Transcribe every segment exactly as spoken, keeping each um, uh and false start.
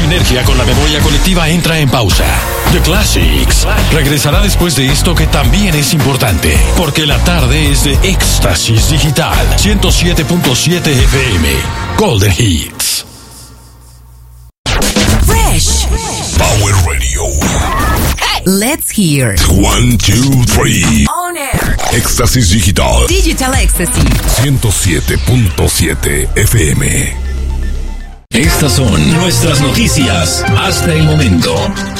sinergia con la memoria colectiva entra en pausa. The Classics regresará después de esto que también es importante, porque la tarde es de Éxtasis Digital. ciento siete punto siete F M. Golden Hits. Fresh. Power Radio. Let's hear. One, two, three. On air. Éxtasis Digital. Digital Ecstasy. ciento siete punto siete F M. Estas son nuestras noticias hasta el momento.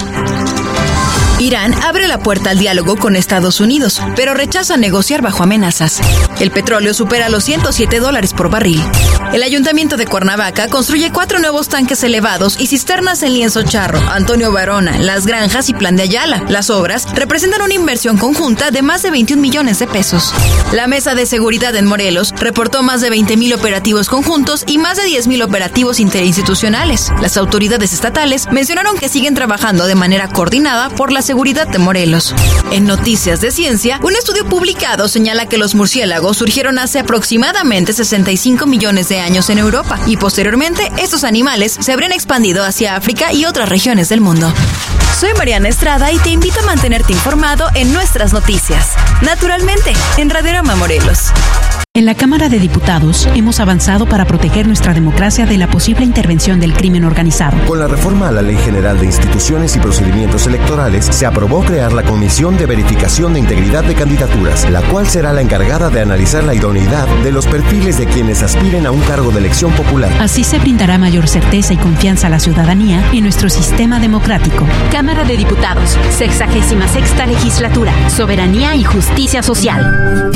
Irán abre la puerta al diálogo con Estados Unidos, pero rechaza negociar bajo amenazas. El petróleo supera los ciento siete dólares por barril. El Ayuntamiento de Cuernavaca construye cuatro nuevos tanques elevados y cisternas en Lienzo Charro, Antonio Barona, Las Granjas y Plan de Ayala. Las obras representan una inversión conjunta de más de veintiún millones de pesos. La Mesa de Seguridad en Morelos reportó más de veinte mil operativos conjuntos y más de diez mil operativos interinstitucionales. Las autoridades estatales mencionaron que siguen trabajando de manera coordinada por la seguridad de Morelos. En Noticias de Ciencia, un estudio publicado señala que los murciélagos surgieron hace aproximadamente sesenta y cinco millones de años en Europa y posteriormente estos animales se habrían expandido hacia África y otras regiones del mundo. Soy Mariana Estrada y te invito a mantenerte informado en nuestras noticias. Naturalmente, en Radiorama Morelos. En la Cámara de Diputados hemos avanzado para proteger nuestra democracia de la posible intervención del crimen organizado. Con la reforma a la Ley General de Instituciones y Procedimientos Electorales, se aprobó crear la Comisión de Verificación de Integridad de Candidaturas, la cual será la encargada de analizar la idoneidad de los perfiles de quienes aspiren a un cargo de elección popular. Así se brindará mayor certeza y confianza a la ciudadanía en nuestro sistema democrático. Cámara de Diputados, sexagésima sexta legislatura, Soberanía y Justicia Social.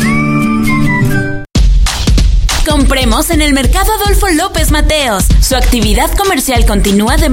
Compremos en el Mercado Adolfo López Mateos. Su actividad comercial continúa de